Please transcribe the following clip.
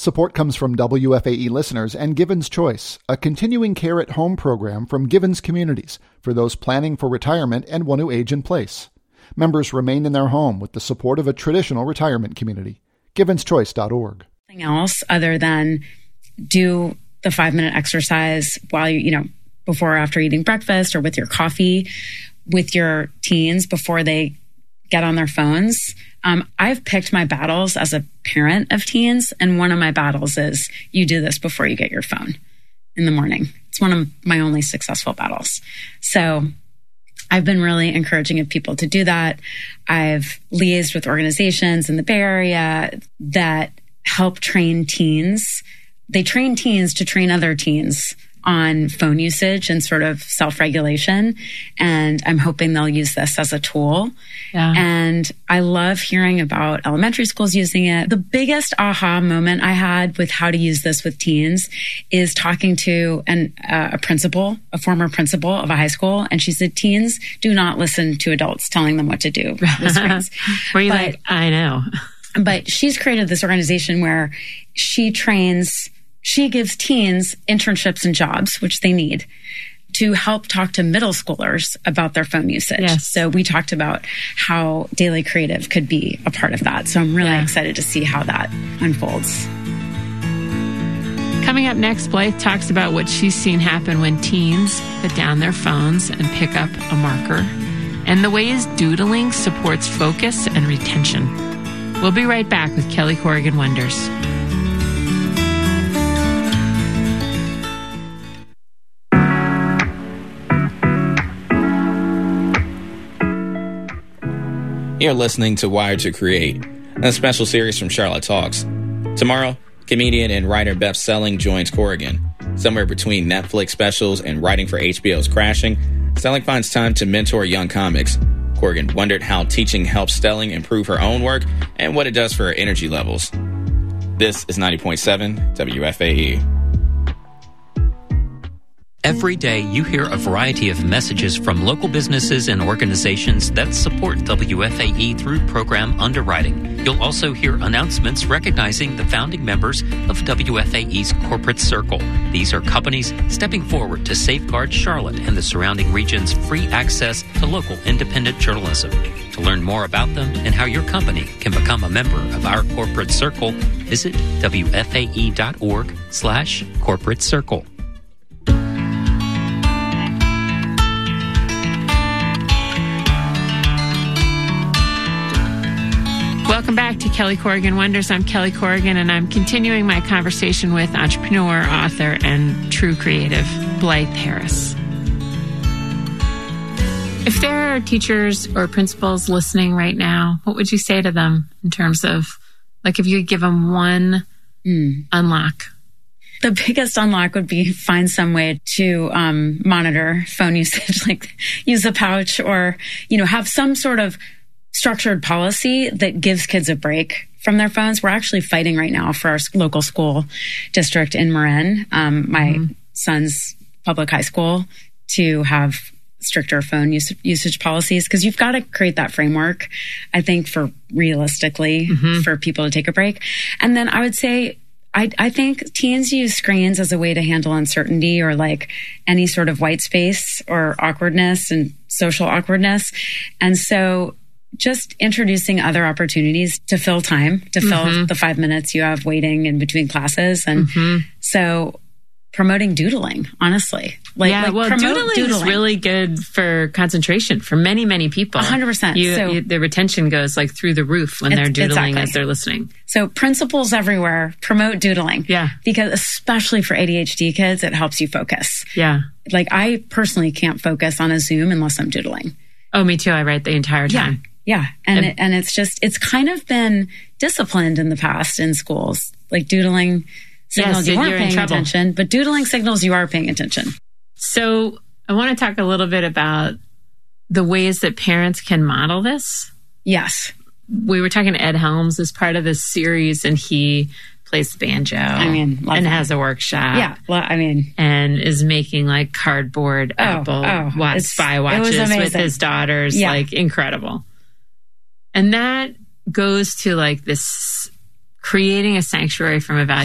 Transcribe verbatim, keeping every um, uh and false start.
Support comes from W F A E listeners and Givens Choice, a continuing care at home program from Givens Communities for those planning for retirement and want to age in place. Members remain in their home with the support of a traditional retirement community. givens choice dot org. Something else other than do the five minute exercise while you, you know, before or after eating breakfast or with your coffee with your teens before they get on their phones. Um, I've picked my battles as a parent of teens, and one of my battles is you do this before you get your phone in the morning. It's one of my only successful battles. So I've been really encouraging of people to do that. I've liaised with organizations in the Bay Area that help train teens. They train teens to train other teens on phone usage and sort of self-regulation. And I'm hoping they'll use this as a tool. Yeah. And I love hearing about elementary schools using it. The biggest aha moment I had with how to use this with teens is talking to an, uh, a principal, a former principal of a high school. And she said, teens do not listen to adults telling them what to do with screens. Were you but, like, I know. But she's created this organization where she trains She gives teens internships and jobs, which they need, to help talk to middle schoolers about their phone usage. Yes. So we talked about how Daily Creative could be a part of that. So I'm really yeah. excited to see how that unfolds. Coming up next, Blythe talks about what she's seen happen when teens put down their phones and pick up a marker, and the ways doodling supports focus and retention. We'll be right back with Kelly Corrigan Wonders. You're listening to Wired to Create, a special series from Charlotte Talks. Tomorrow, comedian and writer Beth Selling joins Corrigan. Somewhere between Netflix specials and writing for H B O's Crashing, Selling finds time to mentor young comics. Corrigan wondered how teaching helps Selling improve her own work and what it does for her energy levels. This is ninety point seven W F A E. Every day, you hear a variety of messages from local businesses and organizations that support W F A E through program underwriting. You'll also hear announcements recognizing the founding members of W F A E's Corporate Circle. These are companies stepping forward to safeguard Charlotte and the surrounding region's free access to local independent journalism. To learn more about them and how your company can become a member of our Corporate Circle, visit W F A E dot org slash corporate circle. Welcome back to Kelly Corrigan Wonders. I'm Kelly Corrigan, and I'm continuing my conversation with entrepreneur, author, and true creative, Blythe Harris. If there are teachers or principals listening right now, what would you say to them in terms of, like, if you could give them one mm. unlock? The biggest unlock would be find some way to um, monitor phone usage, like use a pouch or, you know, have some sort of structured policy that gives kids a break from their phones. We're actually fighting right now for our local school district in Marin, um, my mm-hmm. son's public high school, to have stricter phone use, usage policies, because you've got to create that framework, I think, for realistically mm-hmm. for people to take a break. And then I would say, I, I think teens use screens as a way to handle uncertainty or like any sort of white space or awkwardness and social awkwardness. And so just introducing other opportunities to fill time, to fill mm-hmm. the five minutes you have waiting in between classes. And mm-hmm. so promoting doodling, honestly. Like, yeah, like well, doodling, doodling is really good for concentration for many, many people. one hundred percent. You, so, you, the retention goes like through the roof when they're doodling exactly. as they're listening. So principals everywhere, promote doodling. Yeah. Because especially for A D H D kids, it helps you focus. Yeah. Like I personally can't focus on a Zoom unless I'm doodling. Oh, me too. I write the entire time. Yeah. Yeah. And, and, it, and it's just, it's kind of been disciplined in the past in schools. Like doodling signals yes, you aren't paying attention, but doodling signals you are paying attention. So I want to talk a little bit about the ways that parents can model this. Yes. We were talking to Ed Helms as part of this series, and he plays the banjo. I mean, and that. has a workshop. Yeah. Well, I mean, and is making like cardboard oh, Apple oh, watch, spy watches with his daughters. Yeah. Like incredible. And that goes to like this creating a sanctuary from evaluation.